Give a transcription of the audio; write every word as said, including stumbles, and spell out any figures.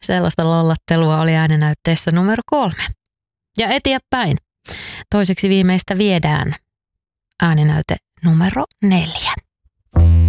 Sellaista lollattelua oli ääninäytteessä numero kolme. Ja eteenpäin. Toiseksi viimeistä viedään ääninäyte numero neljä.